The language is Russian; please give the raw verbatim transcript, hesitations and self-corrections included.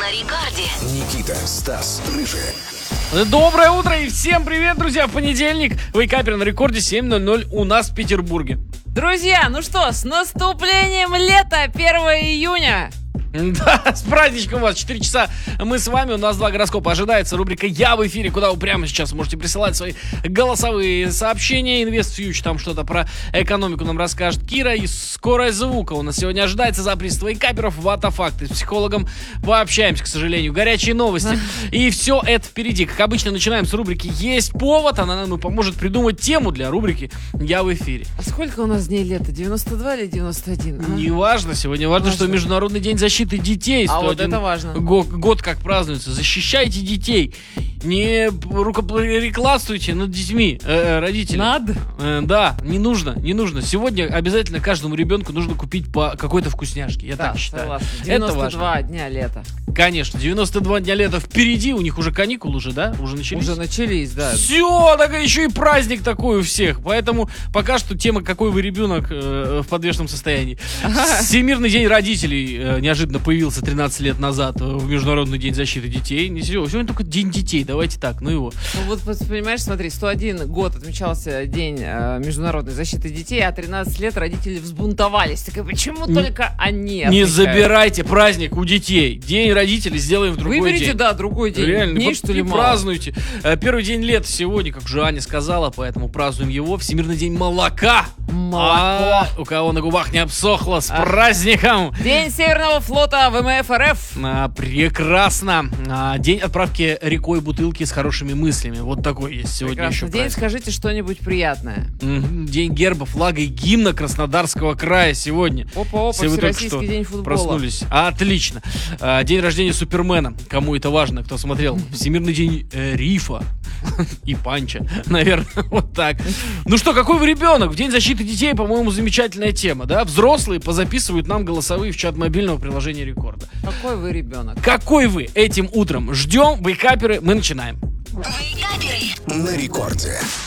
на рекорде. Никита, Стас, Рыжий. Доброе утро и всем привет, друзья! В понедельник Вейкапер на рекорде семь ноль ноль у нас в Петербурге. Друзья, ну что, с наступлением лета, первого июня. Да, с праздничком вас, четыре часа мы с вами, у нас два гороскопа. Ожидается рубрика «Я в эфире», куда вы прямо сейчас можете присылать свои голосовые сообщения. InvestFuture там что-то про экономику нам расскажет Кира. И скорая звука у нас сегодня ожидается за приз Вейкаперов Ватафакты. С психологом пообщаемся, к сожалению. Горячие новости. И все это впереди. Как обычно, начинаем с рубрики «Есть повод». Она нам поможет придумать тему для рубрики «Я в эфире». А сколько у нас дней лета? девяносто два или девяносто один? А? Не важно, сегодня важно, Важно. что Международный день защиты детей. А вот это важно. Год, год как празднуется. Защищайте детей. Не рукоприкладствуйте над детьми, э, родители. Надо? Э, да, не нужно, не нужно. Сегодня обязательно каждому ребенку нужно купить по какой-то вкусняшке. Я Да, так считаю. согласна. Это девяносто два важно. дня лета. Конечно, девяносто два дня лета впереди. У них уже каникулы уже, да? Уже начались? Уже начались, да. Все, так еще и праздник такой у всех. Поэтому пока что тема «Какой вы ребенок» э, в подвешенном состоянии. Всемирный день родителей э, неожиданно появился тринадцать лет назад э, в Международный день защиты детей. Не серьезно, сегодня только день детей. Давайте так, ну его. Ну вот, понимаешь, смотри, сто один год отмечался день э, международной защиты детей, а тринадцать лет родители взбунтовались. Так и почему Не- только они Не отмечают? забирайте праздник у детей. День родителей сделаем в другой Выберите, день. да, другой день. Реально, Дней, вот что ли, и мало? празднуйте. Э, Первый день лета сегодня, как уже Аня сказала, поэтому празднуем его. Всемирный день молока. Молоко. А, у кого на губах не обсохло, с А. праздником. День Северного флота ВМФ РФ. А, прекрасно. А, день отправки рекой бутылки с хорошими мыслями. Вот такой есть сегодня Прекрасно. еще День, праздник. скажите что-нибудь приятное. Мгм. День герба, флага и гимна Краснодарского края сегодня. Опа-опа, Если вы только Всероссийский что день футбола. проснулись. Отлично. А, День рождения Супермена. Кому это важно, кто смотрел. Всемирный день э, рифа и панча. Наверное, вот так. Ну что, какой вы ребенок? В день защиты детей, по-моему, замечательная тема, да? Взрослые позаписывают нам голосовые в чат мобильного приложения Рекорда. Какой вы ребенок? Какой вы этим утром? Ждем, вейкаперы, мы начинаем. Вейкаперы. На рекорде.